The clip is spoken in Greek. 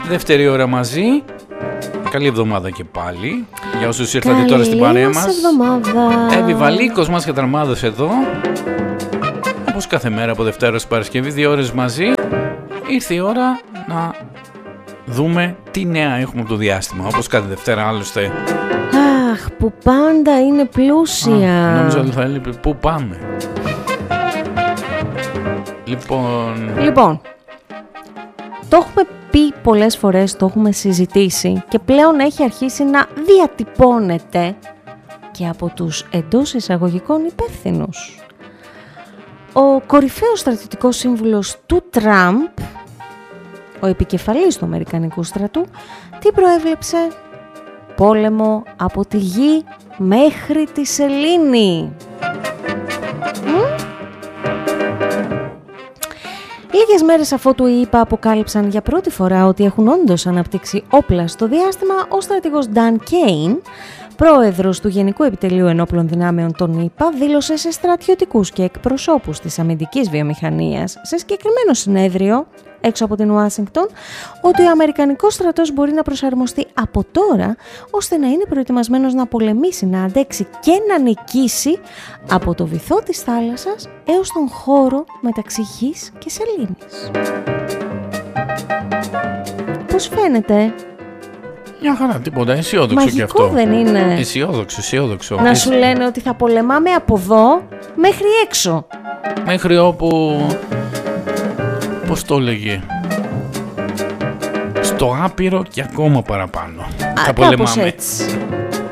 Δεύτερη ώρα μαζί. Καλή εβδομάδα και πάλι. Για όσους ήρθατε τώρα στην παρέα μας. Εύη Βαλίκος, μας και Τραμάδος εδώ. Όπως κάθε μέρα από Δευτέρα στην Παρασκευή, 2 ώρες μαζί. Ήρθε η ώρα να δούμε τι νέα έχουμε από το διάστημα. Όπως κάθε Δευτέρα άλλωστε. Αχ, που πάντα είναι πλούσια. Νόμιζα ότι θα έλειπε πού πάμε. Λοιπόν, το έχουμε πει πολλές φορές, το έχουμε συζητήσει και πλέον έχει αρχίσει να διατυπώνεται και από τους εντός εισαγωγικών υπεύθυνους. Ο κορυφαίος στρατιωτικός σύμβουλος του Τραμπ, ο επικεφαλής του Αμερικανικού στρατού, τι προέβλεψε? Πόλεμο από τη γη μέχρι τη σελήνη. Λίγες μέρες αφότου οι ΗΠΑ αποκάλυψαν για πρώτη φορά ότι έχουν όντως αναπτύξει όπλα στο διάστημα, ο στρατηγός Dan Kane, πρόεδρος του Γενικού Επιτελείου Ενόπλων Δυνάμεων των ΗΠΑ, δήλωσε σε στρατιωτικούς και εκπροσώπους της αμυντικής βιομηχανίας σε συγκεκριμένο συνέδριο έξω από την Ουάσιγκτον ότι ο Αμερικανικός στρατός μπορεί να προσαρμοστεί από τώρα ώστε να είναι προετοιμασμένος να πολεμήσει, να αντέξει και να νικήσει από το βυθό της θάλασσας έως τον χώρο μεταξύ γης και σελήνης. Πώς φαίνεται? Μια χαρά, τίποτα, αισιόδοξο κι αυτό. Μαγικό δεν είναι? Αισιόδοξο. Να σου λένε ότι θα πολεμάμε από εδώ μέχρι έξω. Μέχρι όπου... Πώς το έλεγε? Στο άπειρο και ακόμα παραπάνω. Κάπως έτσι.